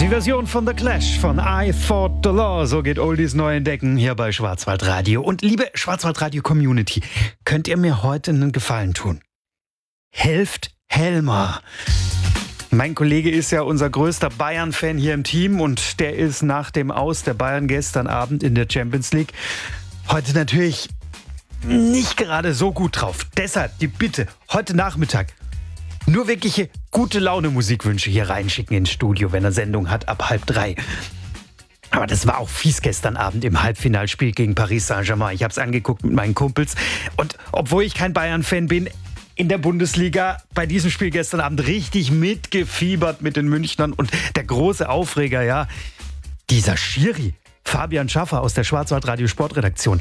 Die Version von The Clash von I Fought the Law. So geht Oldies neu entdecken hier bei Schwarzwaldradio. Und liebe Schwarzwaldradio-Community, könnt ihr mir heute einen Gefallen tun? Helft Helmer. Mein Kollege ist ja unser größter Bayern-Fan hier im Team und der ist nach dem Aus der Bayern gestern Abend in der Champions League heute natürlich nicht gerade so gut drauf. Deshalb die Bitte, heute Nachmittag nur wirkliche gute Laune Musikwünsche hier reinschicken ins Studio, wenn er Sendung hat, ab 2:30. Aber das war auch fies gestern Abend im Halbfinalspiel gegen Paris Saint-Germain. Ich habe es angeguckt mit meinen Kumpels. Und obwohl ich kein Bayern-Fan bin, in der Bundesliga bei diesem Spiel gestern Abend richtig mitgefiebert mit den Münchnern. Und der große Aufreger, ja, dieser Schiri, Fabian Schaffer aus der Schwarzwaldradio Sportredaktion,